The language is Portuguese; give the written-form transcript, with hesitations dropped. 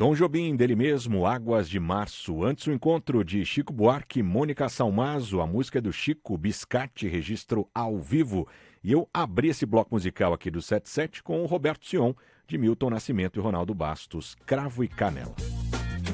Tom Jobim, dele mesmo, Águas de Março. Antes o encontro de Chico Buarque e Mônica Salmazo, a música é do Chico Biscatti, registro ao vivo. E eu abri esse bloco musical aqui do 77 com o Roberto Sion, de Milton Nascimento e Ronaldo Bastos, Cravo e Canela.